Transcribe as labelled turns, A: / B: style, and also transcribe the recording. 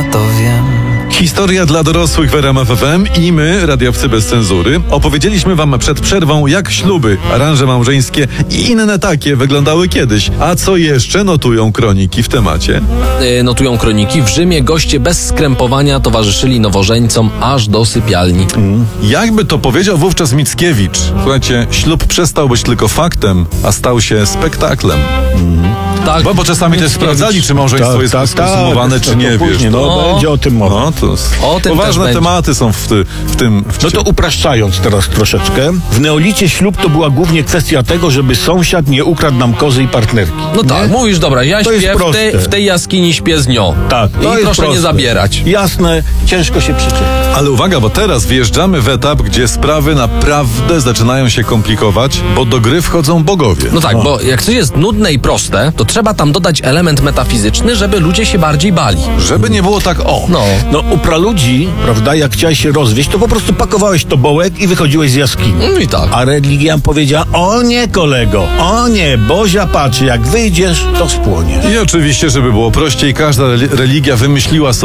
A: ja to wiem.
B: Historia dla dorosłych w RMF FM i my, radiowcy bez cenzury, opowiedzieliśmy wam przed przerwą, jak śluby, aranże małżeńskie i inne takie wyglądały kiedyś. A co jeszcze notują kroniki w temacie?
C: Notują kroniki. W Rzymie goście bez skrępowania towarzyszyli nowożeńcom aż do sypialni.
B: Jakby to powiedział wówczas Mickiewicz, słuchajcie, ślub przestał być tylko faktem, a stał się spektaklem.
C: Tak.
B: Bo czasami też sprawdzali, czy małżeństwo jest skonsumowane, czy nie, wiesz.
D: Będzie o tym mowa.
B: No, to
C: O tym
B: poważne
C: też
B: tematy są w tym.
D: No to upraszczając teraz troszeczkę, w neolicie ślub to była głównie kwestia tego, żeby sąsiad nie ukradł nam kozy i partnerki.
C: No tak, mówisz, dobra, ja
D: To jest
C: śpię
D: proste.
C: w tej jaskini, śpię z nią.
D: Tak.
C: I
D: to jest
C: proszę nie
D: proste.
C: zabierać.
D: Jasne, ciężko się przyczepić.
B: Ale uwaga, bo teraz wjeżdżamy w etap, gdzie sprawy naprawdę zaczynają się komplikować, bo do gry wchodzą bogowie.
C: No tak, bo jak coś jest nudne i proste, to trzeba tam dodać element metafizyczny, żeby ludzie się bardziej bali.
B: Żeby nie było tak
C: No.
D: U praludzi, prawda, jak chciałeś się rozwieść, to po prostu pakowałeś tobołek i wychodziłeś z jaskini.
C: I tak.
D: A religia powiedziała, o nie kolego, o nie, Bozia patrzy, jak wyjdziesz, to spłoniesz.
B: I oczywiście, żeby było prościej, każda religia wymyśliła sobie